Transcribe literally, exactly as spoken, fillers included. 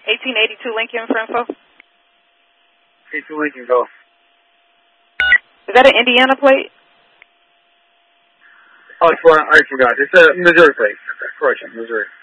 eighteen eighty-two Lincoln for info. eighty-two Lincoln, go. Is that an Indiana plate? Oh, it's one, I forgot. It's a Missouri plate. Correction, Missouri.